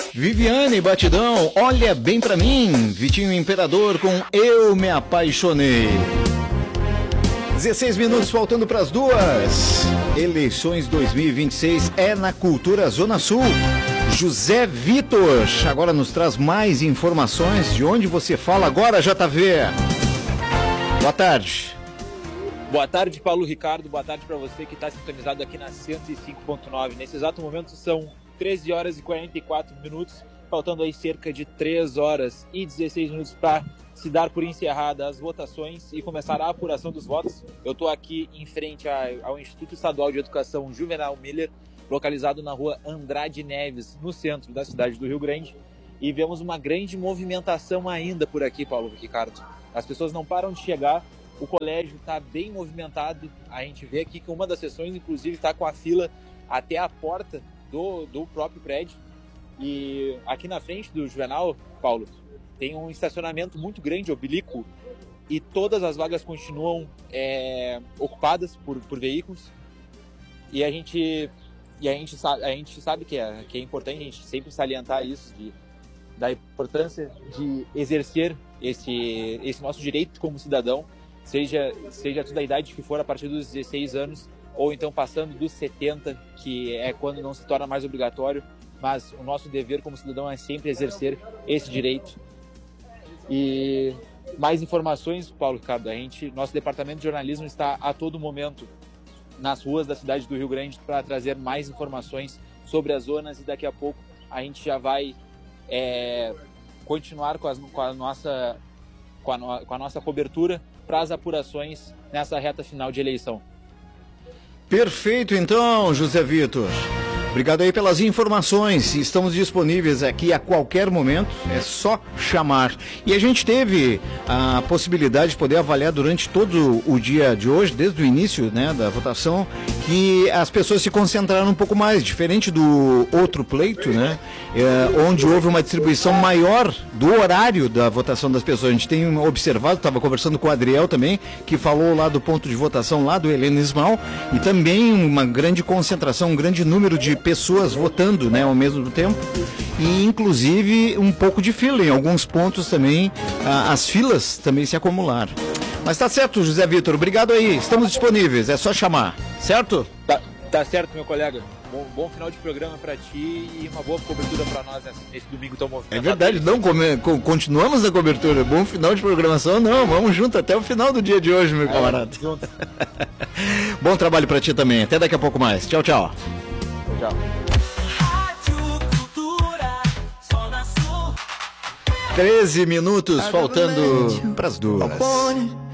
Viviane Batidão, olha bem pra mim. Vitinho Imperador com Eu Me Apaixonei. 16 minutos faltando pras 2. Eleições 2026 é na Cultura Zona Sul. José Vitor agora nos traz mais informações. De onde você fala agora, JV? Boa tarde. Boa tarde, Paulo Ricardo. Boa tarde para você que está sintonizado aqui na 105.9. Nesse exato momento são 13 horas e 44 minutos, faltando aí cerca de 3 horas e 16 minutos para se dar por encerrada as votações e começar a apuração dos votos. Eu estou aqui em frente ao Instituto Estadual de Educação Juvenal Miller, localizado na rua Andrade Neves, no centro da cidade do Rio Grande, e vemos uma grande movimentação ainda por aqui, Paulo Ricardo. As pessoas não param de chegar. O colégio está bem movimentado, a gente vê aqui que uma das sessões, inclusive, está com a fila até a porta do próprio prédio. E aqui na frente do Juvenal, Paulo, tem um estacionamento muito grande, oblíquo, e todas as vagas continuam ocupadas por veículos. E a gente sabe que é importante a gente sempre salientar isso, da importância de exercer esse nosso direito como cidadão, seja toda a idade que for, a partir dos 16 anos, ou então passando dos 70, que é quando não se torna mais obrigatório, mas o nosso dever como cidadão é sempre exercer esse direito. E mais informações, Paulo Ricardo, nosso departamento de jornalismo está a todo momento nas ruas da cidade do Rio Grande para trazer mais informações sobre as zonas, e daqui a pouco a gente já vai continuar com a nossa cobertura para as apurações nessa reta final de eleição. Perfeito, então, José Vitor. Obrigado aí pelas informações. Estamos disponíveis aqui a qualquer momento, é só chamar. E a gente teve a possibilidade de poder avaliar durante todo o dia de hoje, desde o início, né, da votação, que as pessoas se concentraram um pouco mais, diferente do outro pleito, né, onde houve uma distribuição maior do horário da votação das pessoas. A gente tem observado, estava conversando com o Adriel também, que falou lá do ponto de votação lá do Helena Ismael, e também uma grande concentração, um grande número de pessoas votando, né, ao mesmo tempo, e inclusive um pouco de fila em alguns pontos também, as filas também se acumularam. Mas tá certo, José Vitor, obrigado aí, estamos disponíveis, é só chamar, certo? Tá certo, meu colega. Bom final de programa para ti e uma boa cobertura para nós nesse domingo tão movimentado. É verdade, não, continuamos a cobertura. Bom final de programação, não, vamos junto até o final do dia de hoje, meu camarada. Junto. Bom trabalho para ti também, até daqui a pouco mais. Tchau, tchau. Tchau. 13 minutos faltando para as 2.